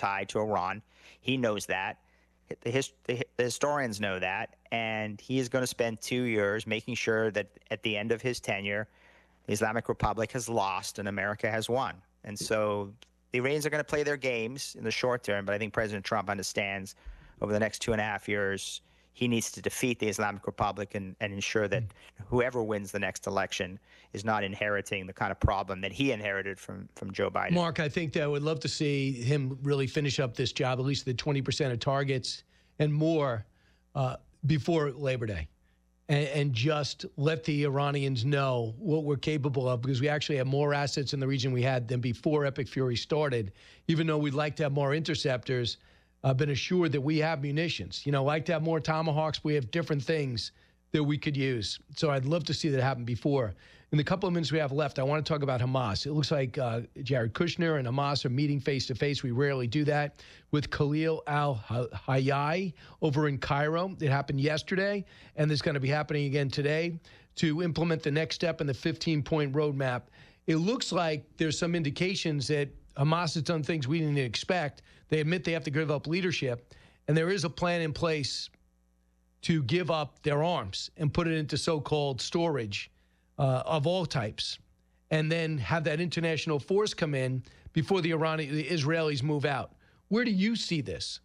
tied to Iran. He knows that. The historians know that. And he is going to spend 2 years making sure that at the end of his tenure, the Islamic Republic has lost and America has won. And so the Iranians are going to play their games in the short term, but I think President Trump understands over the next 2.5 years, he needs to defeat the Islamic Republic and ensure that whoever wins the next election is not inheriting the kind of problem that he inherited from Joe Biden. Mark, I think that I would love to see him really finish up this job, at least the 20% of targets and more before Labor Day. And just let the Iranians know what we're capable of, because we actually have more assets in the region we had than before Epic Fury started. Even though we'd like to have more interceptors, I've been assured that we have munitions. Like to have more Tomahawks. We have different things that we could use. So I'd love to see that happen before. In the couple of minutes we have left, I want to talk about Hamas. It looks like Jared Kushner and Hamas are meeting face-to-face. We rarely do that. With Khalil al-Hayai over in Cairo. It happened yesterday, and it's going to be happening again today to implement the next step in the 15-point roadmap. It looks like there's some indications that Hamas has done things we didn't expect. They admit they have to give up leadership, and there is a plan in place to give up their arms and put it into so-called storage of all types, and then have that international force come in before the Israelis move out. Where do you see this?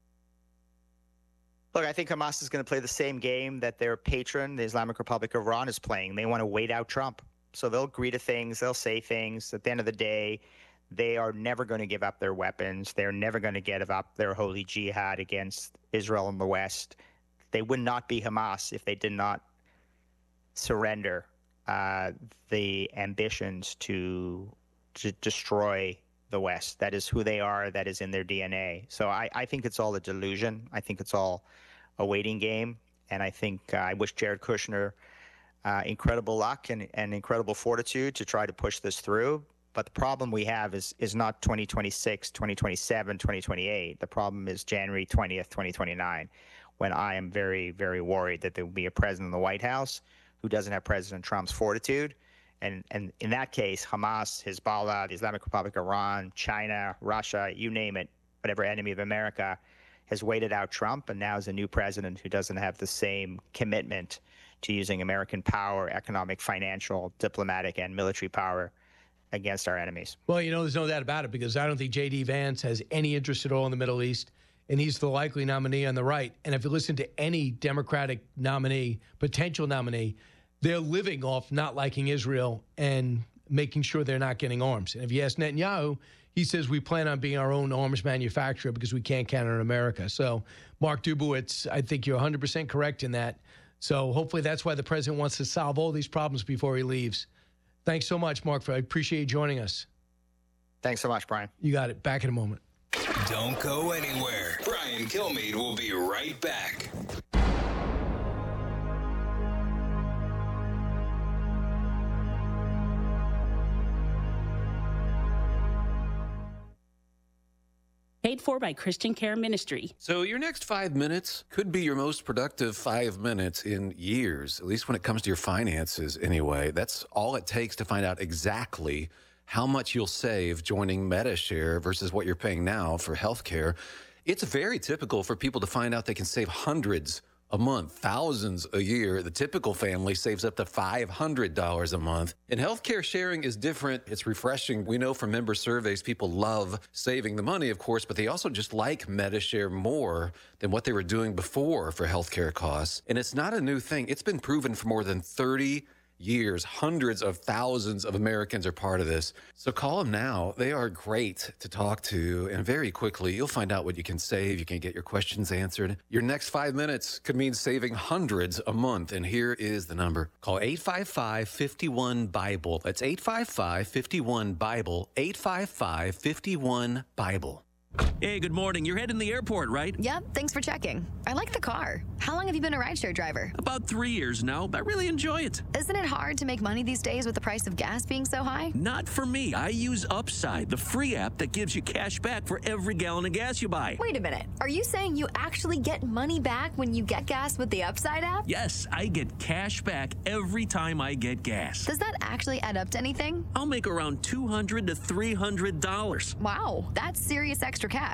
Look, I think Hamas is going to play the same game that their patron, the Islamic Republic of Iran, is playing. They want to wait out Trump. So they'll agree to things. They'll say things. At the end of the day, they are never going to give up their weapons. They're never going to give up their holy jihad against Israel and the West. They would not be Hamas if they did not surrender the ambitions to destroy the West. That is who they are. That is in their DNA. So I think it's all a delusion. I think it's all a waiting game. And I think I wish Jared Kushner incredible luck and incredible fortitude to try to push this through. But the problem we have is not 2026, 2027, 2028. The problem is January 20th, 2029, when I am very, very worried that there will be a president in the White House who doesn't have President Trump's fortitude. And in that case, Hamas, Hezbollah, the Islamic Republic of Iran, China, Russia, you name it, whatever enemy of America, has waited out Trump, and now is a new president who doesn't have the same commitment to using American power, economic, financial, diplomatic, and military power against our enemies. Well, there's no doubt about it, because I don't think J.D. Vance has any interest at all in the Middle East, and he's the likely nominee on the right. And if you listen to any Democratic nominee, potential nominee, they're living off not liking Israel and making sure they're not getting arms. And if you ask Netanyahu, he says we plan on being our own arms manufacturer because we can't count on America. So, Mark Dubowitz, I think you're 100% correct in that. So hopefully that's why the president wants to solve all these problems before he leaves. Thanks so much, Mark. I appreciate you joining us. Thanks so much, Brian. You got it. Back in a moment. Don't go anywhere. Brian Kilmeade will be right back. Paid for by Christian Care Ministry. So your next 5 minutes could be your most productive 5 minutes in years, at least when it comes to your finances anyway. That's all it takes to find out exactly how much you'll save joining Medi-Share versus what you're paying now for healthcare. It's very typical for people to find out they can save hundreds a month, thousands a year. The typical family saves up to $500 a month. And healthcare sharing is different. It's refreshing. We know from member surveys, people love saving the money, of course, but they also just like Medi-Share more than what they were doing before for healthcare costs. And it's not a new thing. It's been proven for more than 30 years. Hundreds of thousands of Americans are part of this. So call them now. They are great to talk to. And very quickly, you'll find out what you can save. You can get your questions answered. Your next 5 minutes could mean saving hundreds a month. And here is the number. Call 855-51-BIBLE. That's 855-51-BIBLE. 855-51-BIBLE. Hey, good morning. You're heading to the airport, right? Yep, thanks for checking. I like the car. How long have you been a rideshare driver? About 3 years now. I really enjoy it. Isn't it hard to make money these days with the price of gas being so high? Not for me. I use Upside, the free app that gives you cash back for every gallon of gas you buy. Wait a minute. Are you saying you actually get money back when you get gas with the Upside app? Yes, I get cash back every time I get gas. Does that actually add up to anything? I'll make around $200 to $300. Wow, that's serious extra cash.